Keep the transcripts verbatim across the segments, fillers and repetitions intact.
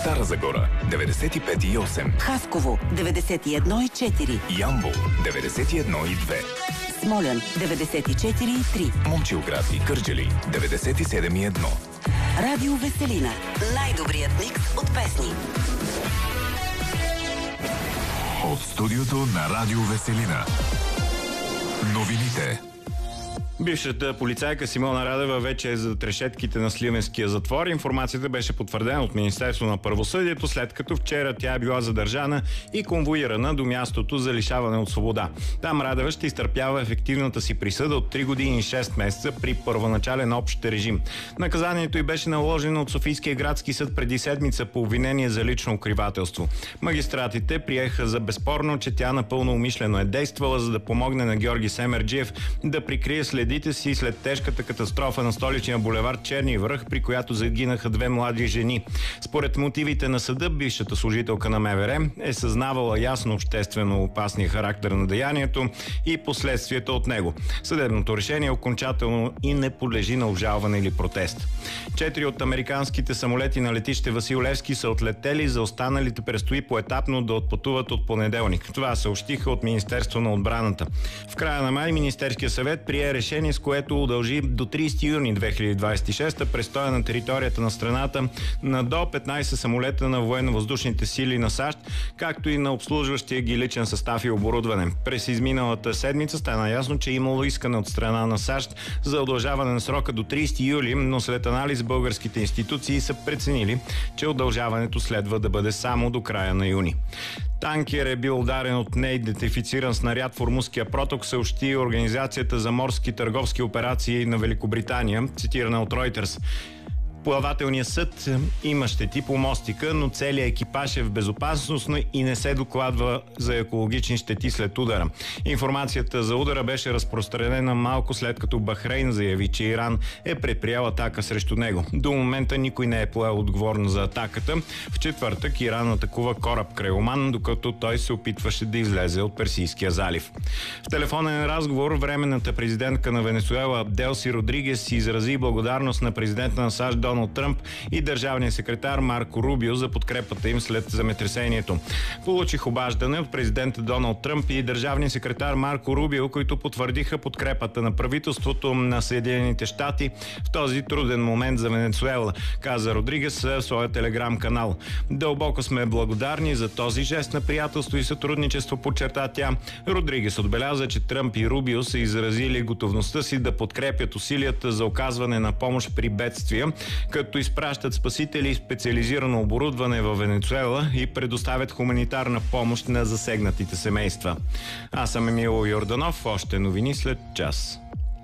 Стара Загора деветдесет и пет и осем, Хасково деветдесет и едно и четири, Ямбол деветдесет и едно и две, Смолян деветдесет и четири и три, Момчилград и Кърджали деветдесет и седем и едно. Радио Веселина. Най-добрият микс от песни. От студиото на Радио Веселина. Новините. Бившата полицайка Симона Радева вече е зад решетките на Сливенския затвор. Информацията беше потвърдена от Министерство на правосъдието, след като вчера тя е била задържана и конвоирана до мястото за лишаване от свобода. Там Радева ще изтърпява ефективната си присъда от три години и шест месеца при първоначален общ режим. Наказанието й беше наложено от Софийския градски съд преди седмица по обвинение за лично укривателство. Магистратите приеха за безспорно, че тя напълно умишлено е действала, за да помогне на Георги Семерджиев да прикрие следите си след тежката катастрофа на столичния булевард Черни връх, при която загинаха две млади жени. Според мотивите на съда, бившата служителка на МВР е съзнавала ясно обществено опасния характер на деянието и последствията от него. Съдебното решение е окончателно и не подлежи на обжалване или протест. Четири от американските самолети на летище Васил Левски са отлетели, за останалите предстои поетапно да отпътуват от понеделник. Това съобщиха от Министерство на отбраната. В края на май Министерския съвет прие решение, с което удължи до тридесети юни две хиляди двадесет и шеста престоя на територията на страната на до петнадесет самолета на военно-въздушните сили на САЩ, както и на обслужващия ги личен състав и оборудване. През изминалата седмица стана ясно, че е имало искане от страна на САЩ за удължаване на срока до тридесети юли, но след анализ българските институции са преценили, че удължаването следва да бъде само до края на юни. Танкер е бил ударен от неидентифициран снаряд в Ормузския проток, съобщи Организацията за морски търговски операции на Великобритания, цитирана от Reuters. Плавателният съд има щети по мостика, но целият екипаж е в безопасност и не се докладва за екологични щети след удара. Информацията за удара беше разпространена малко след като Бахрейн заяви, че Иран е предприял атака срещу него. До момента никой не е поел отговорност за атаката. В четвъртък Иран атакува кораб край Оман, докато той се опитваше да излезе от Персийския залив. В телефонен разговор временната президентка на Венецуела Делси Родригес изрази благодарност на президента на САЩ Доналд Тръмп и държавния секретар Марко Рубио за подкрепата им след земетресението. Получих обаждане от президента Доналд Тръмп и държавния секретар Марко Рубио, които потвърдиха подкрепата на правителството на Съединените щати в този труден момент за Венецуела, каза Родригес в своя телеграм канал. Дълбоко сме благодарни за този жест на приятелство и сътрудничество, подчерта тя. Родригес отбеляза, че Тръмп и Рубио са изразили готовността си да подкрепят усилията за оказване на помощ при бедствия, като изпращат спасители и специализирано оборудване в Венецуела и предоставят хуманитарна помощ на засегнатите семейства. Аз съм Емил Йорданов, още новини след час.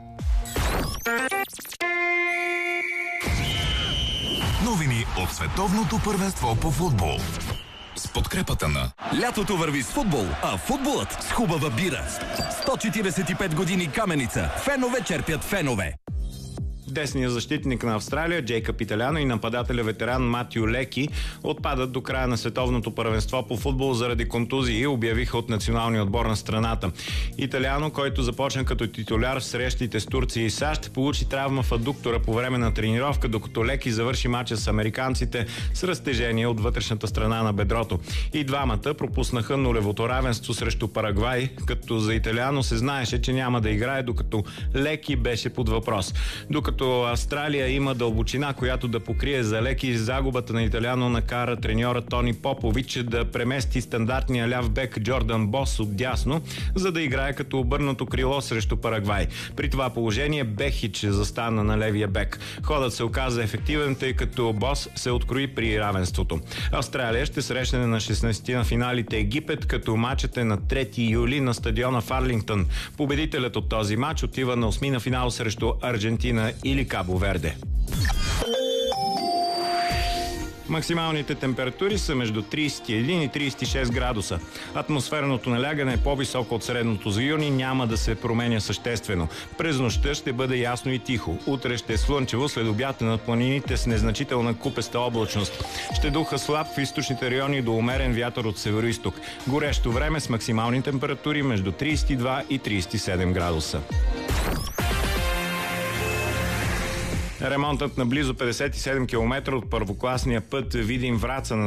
Новини от световното първенство по футбол. С подкрепата на... Лятото върви с футбол, а футболът с хубава бира. сто четиридесет и пет години Каменица. Фенове черпят фенове. Десният защитник на Австралия Джейкъб Италяно и нападателя ветеран Матио Леки отпадат до края на световното първенство по футбол заради контузии, обявиха от националния отбор на страната. Италяно, който започна като титуляр в срещите с Турция и САЩ, получи травма в адуктора по време на тренировка, докато Леки завърши мача с американците с разтежение от вътрешната страна на бедрото. И двамата пропуснаха нулевото равенство срещу Парагвай, като за Италяно се знаеше, че няма да играе, докато Леки беше под въпрос. Докато Австралия има дълбочина, която да покрие за Леки, загубата на Италяно накара треньора Тони Попович да премести стандартния ляв бек Джордан Бос от дясно, за да играе като обърнато крило срещу Парагвай. При това положение Бехич застана на левия бек. Ходът се оказа ефективен, тъй като Бос се открои при равенството. Австралия ще срещне на шестнадесети на финалите Египет, като матчът е на трети юли на стадиона в Арлингтън. Победителят от този матч отива на осми на финал срещу Аржентина или Кабо Верде. Максималните температури са между тридесет и един и тридесет и шест градуса. Атмосферното налягане е по-високо от средното за юни, няма да се променя съществено. През нощта ще бъде ясно и тихо. Утре ще е слънчево, след обяд над планините с незначителна купеста облачност. Ще духа слаб в източните райони до умерен вятър от североизток. Горещо време с максимални температури между тридесет и два и тридесет и седем градуса. Ремонтът на близо петдесет и седем километра от първокласния път Видин-Враца на